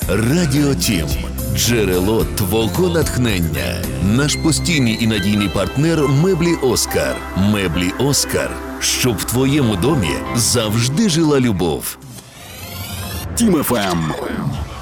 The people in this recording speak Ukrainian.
Радіо Тім. Джерело твого натхнення. Наш постійний і надійний партнер Меблі Оскар. Меблі Оскар. Щоб в твоєму домі завжди жила любов. Тім ФМ.